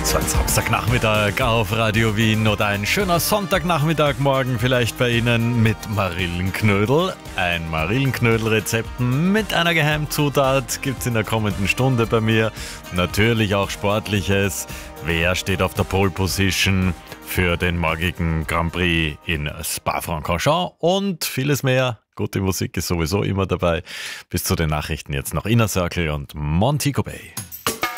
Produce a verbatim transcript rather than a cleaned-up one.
So ein Samstagnachmittag auf Radio Wien oder ein schöner Sonntagnachmittag morgen vielleicht bei Ihnen mit Marillenknödel. Ein Marillenknödel-Rezept mit einer Geheimzutat gibt es in der kommenden Stunde bei mir. Natürlich auch Sportliches. Wer steht auf der Pole Position für den morgigen Grand Prix in Spa-Francorchamps und vieles mehr. Gute Musik ist sowieso immer dabei. Bis zu den Nachrichten jetzt noch Inner Circle und Montego Bay.